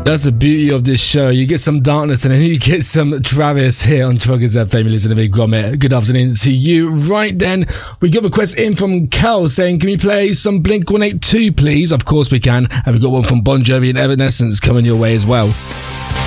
That's the beauty of this show. You get some darkness and then you get some Travis here on Truckers FM. Listen to me, Gromit. Good afternoon to you. Right then, we got a request in from Kel saying, can we play some Blink-182, please? Of course we can. And we got one from Bon Jovi and Evanescence coming your way as well.